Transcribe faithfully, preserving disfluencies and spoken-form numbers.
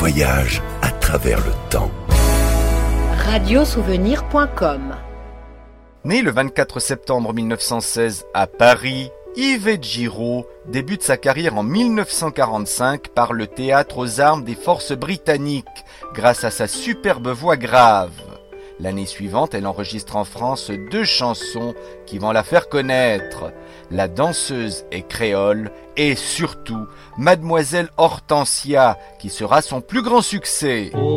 voyage à travers le temps. radiosouvenir point com. Né le vingt-quatre septembre mille neuf cent seize à Paris, Yvette Giraud débute sa carrière en mille neuf cent quarante-cinq par le théâtre aux armes des forces britanniques, grâce à sa superbe voix grave. L'année suivante, elle enregistre en France deux chansons qui vont la faire connaître. La danseuse est créole et surtout Mademoiselle Hortensia, qui sera son plus grand succès.